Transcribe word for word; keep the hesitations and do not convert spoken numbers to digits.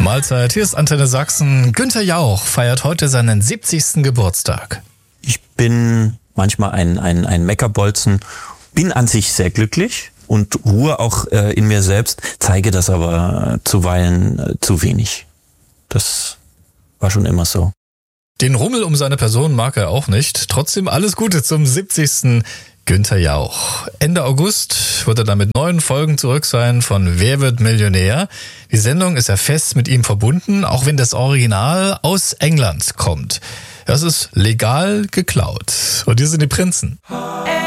Mahlzeit, hier ist Antenne Sachsen. Günther Jauch feiert heute seinen siebzigsten Geburtstag. Ich bin manchmal ein, ein, ein Meckerbolzen, bin an sich sehr glücklich und ruhe auch äh, in mir selbst, zeige das aber zuweilen äh, zu wenig. Das war schon immer so. Den Rummel um seine Person mag er auch nicht. Trotzdem alles Gute zum siebzigsten Günther Jauch. Ende August wird er dann mit neuen Folgen zurück sein von Wer wird Millionär? Die Sendung ist ja fest mit ihm verbunden, auch wenn das Original aus England kommt. Das ist legal geklaut. Und hier sind die Prinzen.